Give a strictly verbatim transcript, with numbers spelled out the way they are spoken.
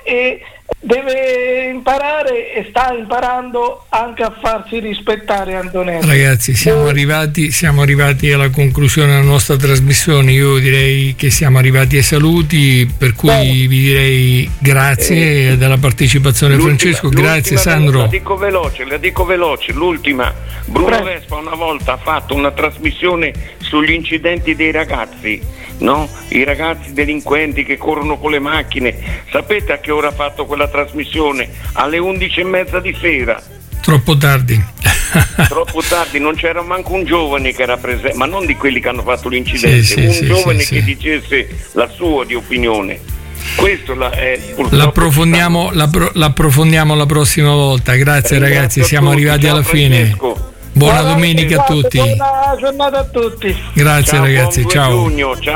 e deve imparare e sta imparando anche a farsi rispettare, Antonello. Ragazzi, siamo arrivati siamo arrivati alla conclusione della nostra trasmissione. Io direi che siamo arrivati ai saluti, per cui Bene. vi direi grazie eh, della partecipazione, Francesco, grazie Sandro. La dico veloce, la dico veloce, l'ultima. Bruno Prego. Vespa una volta ha fatto una trasmissione sugli incidenti dei ragazzi, no? I ragazzi delinquenti che corrono con le macchine. Sapete a che ora ha fatto quella trasmissione? Alle undici e mezza di sera. Troppo tardi. Troppo tardi, non c'era manco un giovane che era presente, ma non di quelli che hanno fatto l'incidente, sì, sì, un sì, giovane sì, che sì. dicesse la sua di opinione. Questo la, è, l'approfondiamo, l'appro- l'approfondiamo la prossima volta. Grazie Ringrazio ragazzi, siamo tutti. arrivati Ciao, alla Francesco. fine. Buona domenica a tutti. Buona giornata a tutti. Grazie ciao, ragazzi, buon ciao. giugno, ciao.